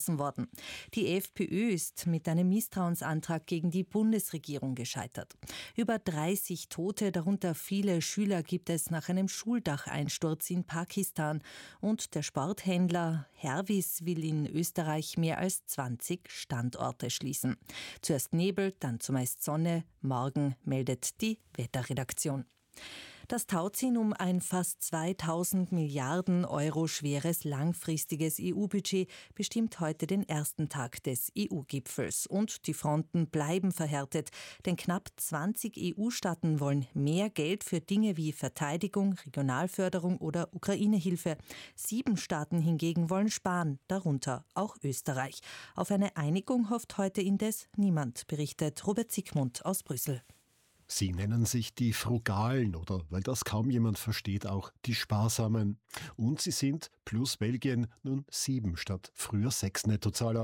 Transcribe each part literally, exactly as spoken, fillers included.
worden. Die FPÖ ist mit einem Misstrauensantrag gegen die Bundesregierung gescheitert. Über dreißig Tote, darunter viele Schüler, gibt es nach einem Schuldacheinsturz in Pakistan. Und der Sporthändler Hervis will in Österreich mehr als zwanzig Standorte schließen. Zuerst Nebel, dann zumeist Sonne. Morgen meldet die Wetterredaktion. Das Tauziehen um ein fast zweitausend Milliarden Euro schweres langfristiges E U-Budget bestimmt heute den ersten Tag des E U-Gipfels. Und die Fronten bleiben verhärtet, denn knapp zwanzig E U-Staaten wollen mehr Geld für Dinge wie Verteidigung, Regionalförderung oder Ukraine-Hilfe. Sieben Staaten hingegen wollen sparen, darunter auch Österreich. Auf eine Einigung hofft heute indes niemand, berichtet Robert Siegmund aus Brüssel. Sie nennen sich die Frugalen oder, weil das kaum jemand versteht, auch die Sparsamen. Und sie sind, plus Belgien, nun sieben statt früher sechs Nettozahler.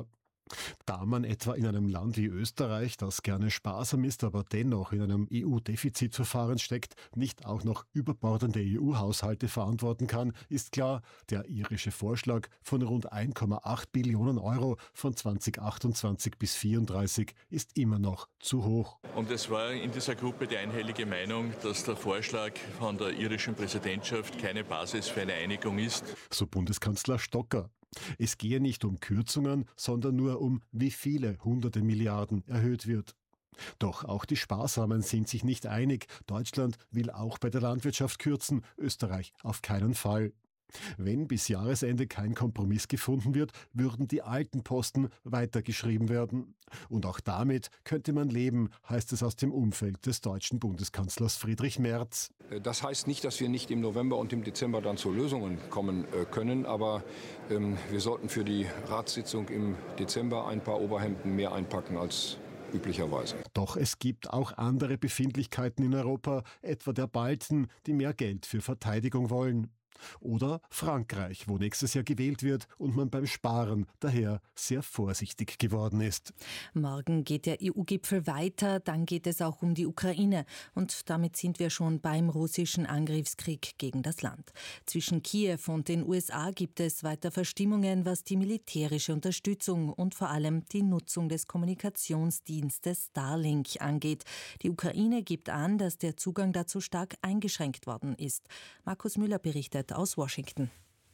Da man etwa in einem Land wie Österreich, das gerne sparsam ist, aber dennoch in einem E U-Defizitverfahren steckt, nicht auch noch überbordende E U-Haushalte verantworten kann, ist klar, der irische Vorschlag von rund eins Komma acht Billionen Euro von zweitausendachtundzwanzig bis vierunddreißig ist immer noch zu hoch. Und es war in dieser Gruppe die einhellige Meinung, dass der Vorschlag von der irischen Präsidentschaft keine Basis für eine Einigung ist. So Bundeskanzler Stocker. Es gehe nicht um Kürzungen, sondern nur um wie viele hunderte Milliarden erhöht wird. Doch auch die Sparsamen sind sich nicht einig. Deutschland will auch bei der Landwirtschaft kürzen, Österreich auf keinen Fall. Wenn bis Jahresende kein Kompromiss gefunden wird, würden die alten Posten weitergeschrieben werden. Und auch damit könnte man leben, heißt es aus dem Umfeld des deutschen Bundeskanzlers Friedrich Merz. Das heißt nicht, dass wir nicht im November und im Dezember dann zu Lösungen kommen können, aber ähm, wir sollten für die Ratssitzung im Dezember ein paar Oberhemden mehr einpacken als üblicherweise. Doch es gibt auch andere Befindlichkeiten in Europa, etwa der Balten, die mehr Geld für Verteidigung wollen. Oder Frankreich, wo nächstes Jahr gewählt wird und man beim Sparen daher sehr vorsichtig geworden ist. Morgen geht der E U-Gipfel weiter, dann geht es auch um die Ukraine. Und damit sind wir schon beim russischen Angriffskrieg gegen das Land. Zwischen Kiew und den U S A gibt es weiter Verstimmungen, was die militärische Unterstützung und vor allem die Nutzung des Kommunikationsdienstes Starlink angeht. Die Ukraine gibt an, dass der Zugang dazu stark eingeschränkt worden ist. Markus Müller berichtet aus Washington.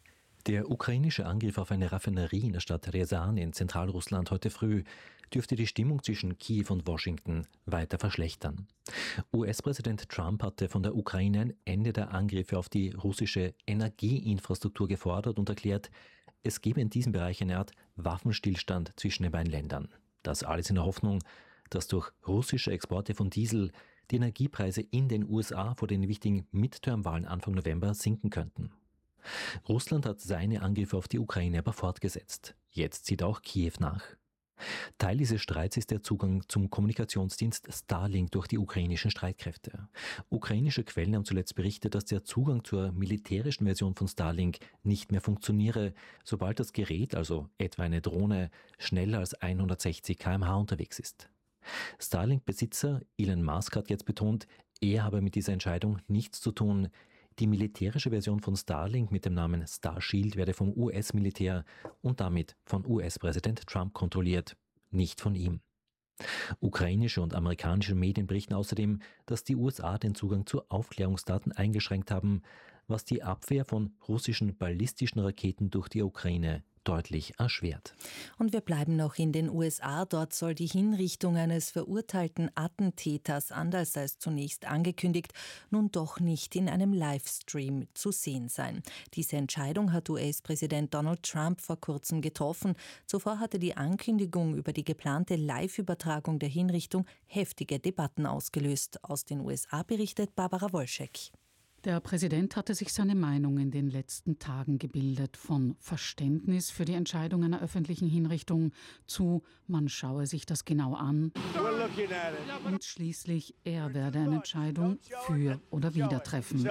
Der ukrainische Angriff auf eine Raffinerie in der Stadt Rjasan in Zentralrussland heute früh dürfte die Stimmung zwischen Kiew und Washington weiter verschlechtern. U S-Präsident Trump hatte von der Ukraine ein Ende der Angriffe auf die russische Energieinfrastruktur gefordert und erklärt, es gebe in diesem Bereich eine Art Waffenstillstand zwischen den beiden Ländern. Das alles in der Hoffnung, dass durch russische Exporte von Diesel die Energiepreise in den U S A vor den wichtigen Midterm-Wahlen Anfang November sinken könnten. Russland hat seine Angriffe auf die Ukraine aber fortgesetzt. Jetzt zieht auch Kiew nach. Teil dieses Streits ist der Zugang zum Kommunikationsdienst Starlink durch die ukrainischen Streitkräfte. Ukrainische Quellen haben zuletzt berichtet, dass der Zugang zur militärischen Version von Starlink nicht mehr funktioniere, sobald das Gerät, also etwa eine Drohne, schneller als hundertsechzig Kilometer pro Stunde unterwegs ist. Starlink-Besitzer Elon Musk hat jetzt betont, er habe mit dieser Entscheidung nichts zu tun. Die militärische Version von Starlink mit dem Namen Starshield werde vom U S-Militär und damit von U S-Präsident Trump kontrolliert, nicht von ihm. Ukrainische und amerikanische Medien berichten außerdem, dass die U S A den Zugang zu Aufklärungsdaten eingeschränkt haben, was die Abwehr von russischen ballistischen Raketen durch die Ukraine deutlich erschwert. Und wir bleiben noch in den U S A. Dort soll die Hinrichtung eines verurteilten Attentäters, anders als zunächst angekündigt, nun doch nicht in einem Livestream zu sehen sein. Diese Entscheidung hat U S-Präsident Donald Trump vor kurzem getroffen. Zuvor hatte die Ankündigung über die geplante Live-Übertragung der Hinrichtung heftige Debatten ausgelöst. Aus den U S A berichtet Barbara Wolschek. Der Präsident hatte sich seine Meinung in den letzten Tagen gebildet, von Verständnis für die Entscheidung einer öffentlichen Hinrichtung zu, man schaue sich das genau an. Well, look, Und schließlich, er werde eine Entscheidung für oder wider treffen.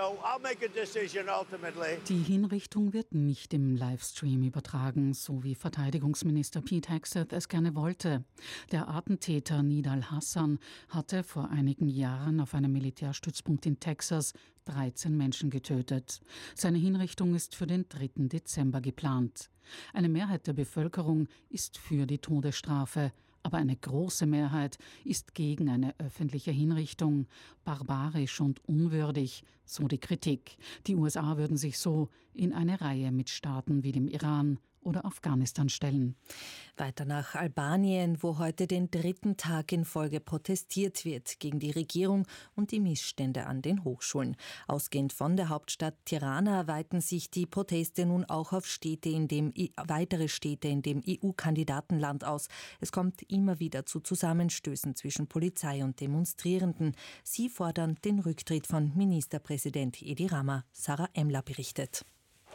Die Hinrichtung wird nicht im Livestream übertragen, so wie Verteidigungsminister Pete Hegseth es gerne wollte. Der Attentäter Nidal Hassan hatte vor einigen Jahren auf einem Militärstützpunkt in Texas dreizehn Menschen getötet. Seine Hinrichtung ist für den dritten Dezember geplant. Eine Mehrheit der Bevölkerung ist für die Todesstrafe, aber eine große Mehrheit ist gegen eine öffentliche Hinrichtung. Barbarisch und unwürdig, so die Kritik. Die U S A würden sich so in eine Reihe mit Staaten wie dem Iran oder Afghanistan stellen. Weiter nach Albanien, wo heute den dritten Tag in Folge protestiert wird gegen die Regierung und die Missstände an den Hochschulen. Ausgehend von der Hauptstadt Tirana weiten sich die Proteste nun auch auf Städte in dem, weitere Städte in dem E U-Kandidatenland aus. Es kommt immer wieder zu Zusammenstößen zwischen Polizei und Demonstrierenden. Sie fordern den Rücktritt von Ministerpräsident Edi Rama. Sarah Emler berichtet.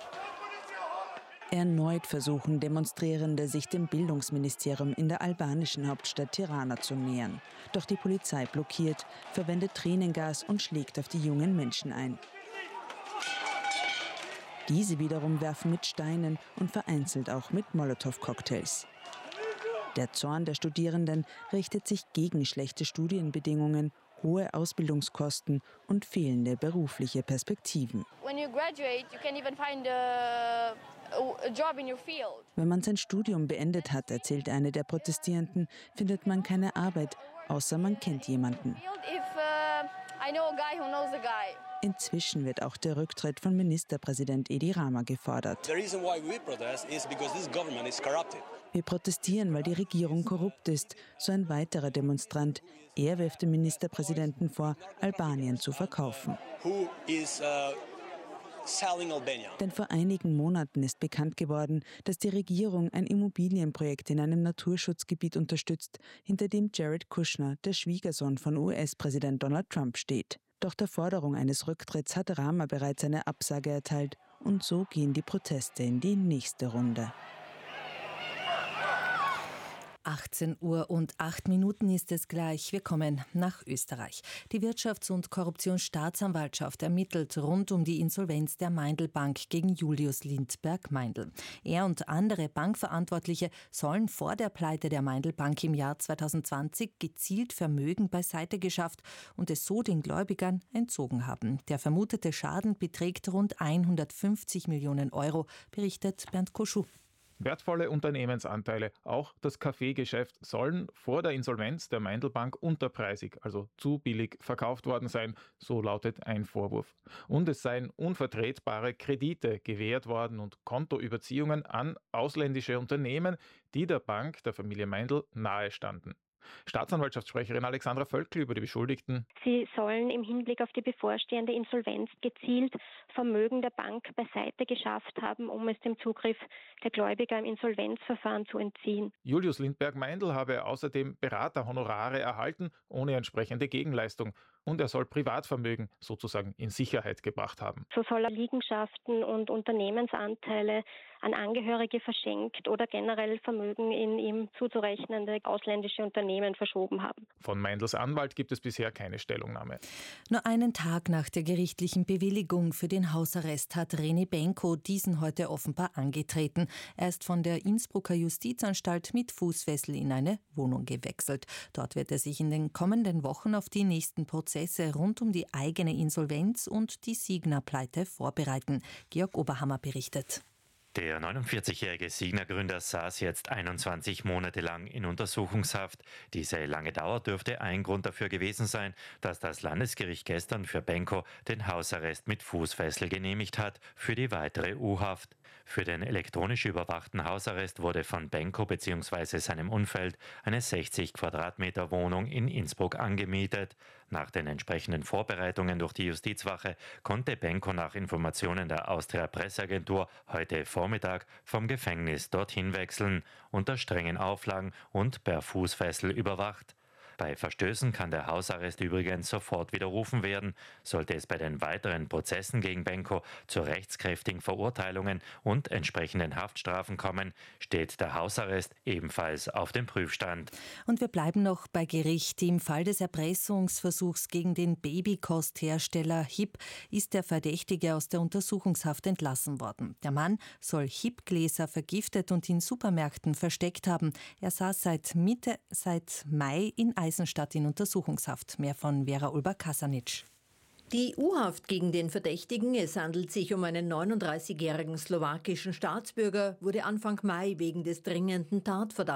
Erneut versuchen Demonstrierende, sich dem Bildungsministerium in der albanischen Hauptstadt Tirana zu nähern. Doch die Polizei blockiert, verwendet Tränengas und schlägt auf die jungen Menschen ein. Diese wiederum werfen mit Steinen und vereinzelt auch mit Molotow-Cocktails. Der Zorn der Studierenden richtet sich gegen schlechte Studienbedingungen, hohe Ausbildungskosten und fehlende berufliche Perspektiven. Wenn man sein Studium beendet hat, erzählt eine der Protestierenden, findet man keine Arbeit, außer man kennt jemanden. Inzwischen wird auch der Rücktritt von Ministerpräsident Edi Rama gefordert. Wir protestieren, weil die Regierung korrupt ist, so ein weiterer Demonstrant. Er wirft dem Ministerpräsidenten vor, Albanien zu verkaufen. Denn vor einigen Monaten ist bekannt geworden, dass die Regierung ein Immobilienprojekt in einem Naturschutzgebiet unterstützt, hinter dem Jared Kushner, der Schwiegersohn von U S-Präsident Donald Trump, steht. Doch der Forderung eines Rücktritts hat Rama bereits eine Absage erteilt. Und so gehen die Proteste in die nächste Runde. achtzehn Uhr und acht Minuten ist es gleich. Wir kommen nach Österreich. Die Wirtschafts- und Korruptionsstaatsanwaltschaft ermittelt rund um die Insolvenz der Meindl Bank gegen Julius Lindberg Meindl. Er und andere Bankverantwortliche sollen vor der Pleite der Meindl Bank im Jahr zweitausendzwanzig gezielt Vermögen beiseite geschafft und es so den Gläubigern entzogen haben. Der vermutete Schaden beträgt rund hundertfünfzig Millionen Euro, berichtet Bernd Koschuh. Wertvolle Unternehmensanteile, auch das Kaffeegeschäft, sollen vor der Insolvenz der Meindl Bank unterpreisig, also zu billig, verkauft worden sein, so lautet ein Vorwurf. Und es seien unvertretbare Kredite gewährt worden und Kontoüberziehungen an ausländische Unternehmen, die der Bank der Familie Meindl nahestanden. Staatsanwaltschaftssprecherin Alexandra Völkl über die Beschuldigten. Sie sollen im Hinblick auf die bevorstehende Insolvenz gezielt Vermögen der Bank beiseite geschafft haben, um es dem Zugriff der Gläubiger im Insolvenzverfahren zu entziehen. Julius Lindberg Meindl habe außerdem Beraterhonorare erhalten, ohne entsprechende Gegenleistung. Und er soll Privatvermögen sozusagen in Sicherheit gebracht haben. So soll er Liegenschaften und Unternehmensanteile an Angehörige verschenkt oder generell Vermögen in ihm zuzurechnende ausländische Unternehmen verschoben haben. Von Meindls Anwalt gibt es bisher keine Stellungnahme. Nur einen Tag nach der gerichtlichen Bewilligung für den Hausarrest hat René Benko diesen heute offenbar angetreten. Er ist von der Innsbrucker Justizanstalt mit Fußfessel in eine Wohnung gewechselt. Dort wird er sich in den kommenden Wochen auf die nächsten Prozesse rund um die eigene Insolvenz und die Signa-Pleite vorbereiten. Georg Oberhammer berichtet. Der neunundvierzigjährige Signa-Gründer saß jetzt einundzwanzig Monate lang in Untersuchungshaft. Diese lange Dauer dürfte ein Grund dafür gewesen sein, dass das Landesgericht gestern für Benko den Hausarrest mit Fußfessel genehmigt hat für die weitere U-Haft. Für den elektronisch überwachten Hausarrest wurde von Benko bzw. seinem Umfeld eine sechzig Quadratmeter Wohnung in Innsbruck angemietet. Nach den entsprechenden Vorbereitungen durch die Justizwache konnte Benko nach Informationen der Austria Presseagentur heute Vormittag vom Gefängnis dorthin wechseln, unter strengen Auflagen und per Fußfessel überwacht. Bei Verstößen kann der Hausarrest übrigens sofort widerrufen werden. Sollte es bei den weiteren Prozessen gegen Benko zu rechtskräftigen Verurteilungen und entsprechenden Haftstrafen kommen, steht der Hausarrest ebenfalls auf dem Prüfstand. Und wir bleiben noch bei Gericht. Im Fall des Erpressungsversuchs gegen den Babykosthersteller H I P ist der Verdächtige aus der Untersuchungshaft entlassen worden. Der Mann soll H I P-Gläser vergiftet und in Supermärkten versteckt haben. Er saß seit Mitte, seit Mai in Eisenstadt in Untersuchungshaft. Mehr von Vera Ulber-Kasanic. Die U-Haft gegen den Verdächtigen, es handelt sich um einen neununddreißigjährigen slowakischen Staatsbürger, wurde Anfang Mai wegen des dringenden Tatverdachts